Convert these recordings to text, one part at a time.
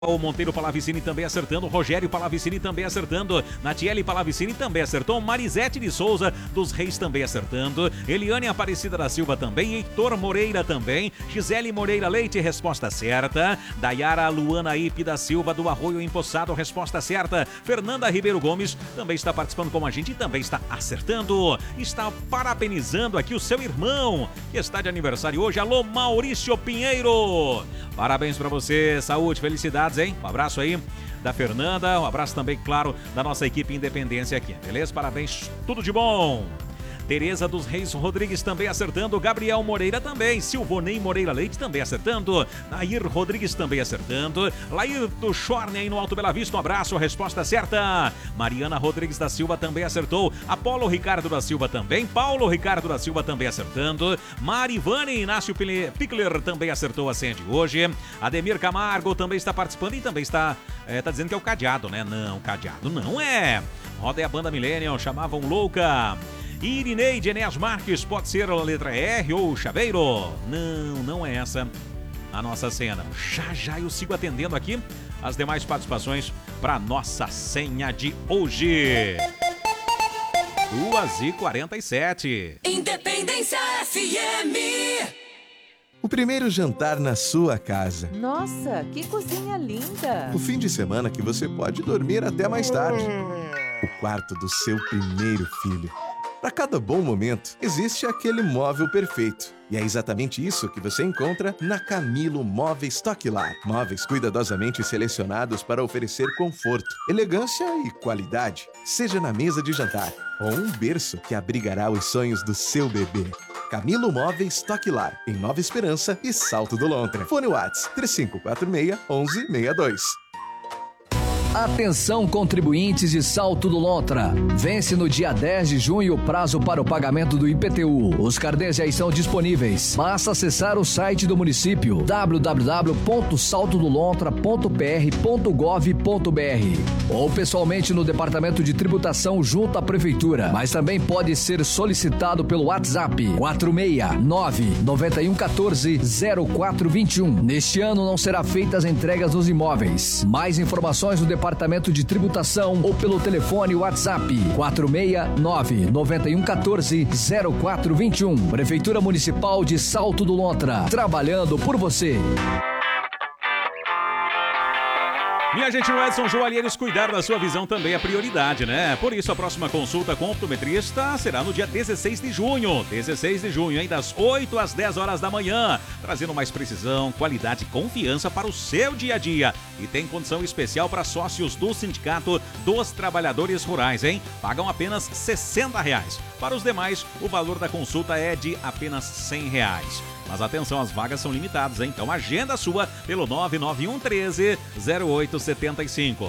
O Monteiro Palavicini também acertando, Rogério Palavicini também acertando, Natiele Palavicini também acertou, Marisete de Souza dos Reis também acertando, Eliane Aparecida da Silva também, Heitor Moreira também, Gisele Moreira Leite, resposta certa, Dayara Luana Ipe da Silva do Arroio Empoçado, resposta certa, Fernanda Ribeiro Gomes também está participando com a gente e também está acertando, está parabenizando aqui o seu irmão, que está de aniversário hoje, alô Maurício Pinheiro, parabéns para você, saúde, felicidade, hein? Um abraço aí da Fernanda, um abraço também, claro, da nossa equipe Independência aqui, beleza? Parabéns, tudo de bom! Tereza dos Reis Rodrigues também acertando, Gabriel Moreira também, Silvonei Moreira Leite também acertando, Nair Rodrigues também acertando, Lair do Chorne aí no Alto Bela Vista, um abraço, resposta certa, Mariana Rodrigues da Silva também acertou, Apolo Ricardo da Silva também, Paulo Ricardo da Silva também acertando, Marivane Inácio Pickler também acertou a senha de hoje, Ademir Camargo também está participando e também está dizendo que é o cadeado, né? Não, cadeado não é, roda é a banda Millennium, chamavam louca. Irineide Enéas Marques, pode ser a letra R ou chaveiro? Não, não é essa a nossa cena. Já eu sigo atendendo aqui as demais participações para nossa senha de hoje. 2h47. Independência FM. O primeiro jantar na sua casa. Nossa, que cozinha linda! O fim de semana que você pode dormir até mais tarde. O quarto do seu primeiro filho. Para cada bom momento, existe aquele móvel perfeito. E é exatamente isso que você encontra na Camilo Móveis Toquilar. Móveis cuidadosamente selecionados para oferecer conforto, elegância e qualidade. Seja na mesa de jantar ou um berço que abrigará os sonhos do seu bebê. Camilo Móveis Toquilar, em Nova Esperança e Salto do Lontra. Fone WhatsApp 3546-1162. Atenção, contribuintes de Salto do Lontra. Vence no dia 10 de junho o prazo para o pagamento do IPTU. Os carnês já estão disponíveis. Basta acessar o site do município www.saltodolontra.pr.gov.br ou pessoalmente no Departamento de Tributação junto à Prefeitura. Mas também pode ser solicitado pelo WhatsApp 469-9114-0421. Neste ano não será feitas entregas dos imóveis. Mais informações no Departamento de Tributação ou pelo telefone WhatsApp 469-9114-0421. Prefeitura Municipal de Salto do Lontra, trabalhando por você. Minha gente, no Edson Joalheiros, cuidar da sua visão também é prioridade, né? Por isso, a próxima consulta com o optometrista será no dia 16 de junho. 16 de junho, hein? Das 8 às 10 horas da manhã. Trazendo mais precisão, qualidade e confiança para o seu dia a dia. E tem condição especial para sócios do Sindicato dos Trabalhadores Rurais, hein? Pagam apenas R$60. Para os demais, o valor da consulta é de apenas R$100. Mas atenção, as vagas são limitadas, hein? Então agenda sua pelo 99113-0875.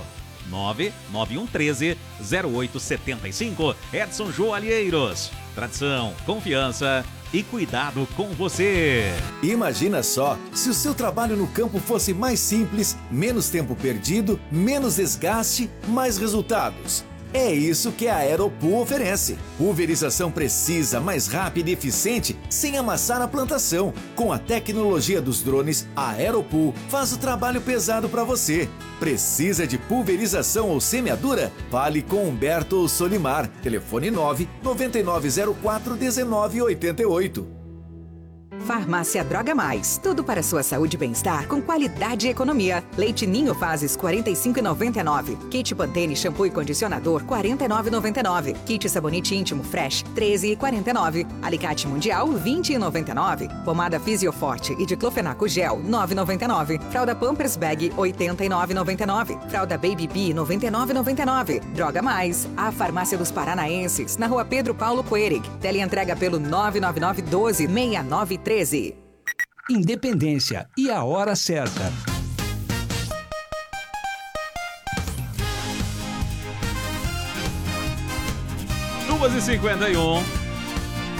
99113-0875. Edson Joalheiros. Tradição, confiança e cuidado com você. Imagina só, se o seu trabalho no campo fosse mais simples, menos tempo perdido, menos desgaste, mais resultados. É isso que a Aeropool oferece. Pulverização precisa, mais rápida e eficiente, sem amassar a plantação. Com a tecnologia dos drones, a Aeropool faz o trabalho pesado para você. Precisa de pulverização ou semeadura? Fale com Humberto ou Solimar. Telefone 9-9904-1988. Farmácia Droga Mais. Tudo para sua saúde e bem-estar com qualidade e economia. Leite Ninho Fases 45,99. Kit Pantene shampoo e condicionador 49,99. Kit sabonete íntimo Fresh 13,49. Alicate Mundial 20,99. Pomada Fisioforte e diclofenaco gel 9,99. Fralda Pampers Bag 89,99. Fralda Baby Bee 99,99. Droga Mais. A Farmácia dos Paranaenses na Rua Pedro Paulo Coerig. Teleentrega pelo 99912-6913. Independência e a hora certa. 2h51.